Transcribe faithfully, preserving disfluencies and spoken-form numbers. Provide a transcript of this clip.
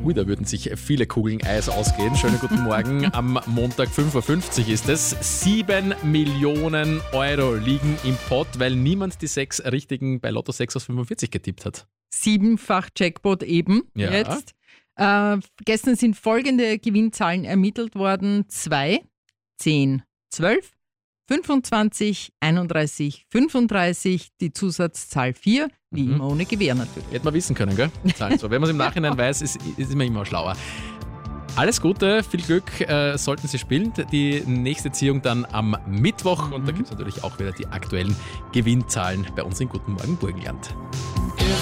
Ui, da würden sich viele Kugeln Eis ausgehen. Schönen guten Morgen. Am Montag fünf Uhr fünfzig ist es. Sieben Millionen Euro liegen im Pott, weil niemand die sechs Richtigen bei Lotto sechs aus fünfundvierzig getippt hat. Siebenfach Jackpot eben Ja. jetzt. Äh, gestern sind folgende Gewinnzahlen ermittelt worden. zwei, zehn, zwölf, fünfundzwanzig, einunddreißig, fünfunddreißig, die Zusatzzahl vier, wie Mhm. immer ohne Gewähr natürlich. Hätte man wissen können, gell? Zahlen so. Wenn man es im Nachhinein weiß, ist, ist man immer schlauer. Alles Gute, viel Glück, äh, sollten Sie spielen. Die nächste Ziehung dann am Mittwoch. Und da gibt es natürlich auch wieder die aktuellen Gewinnzahlen bei uns in Guten Morgen Burgenland.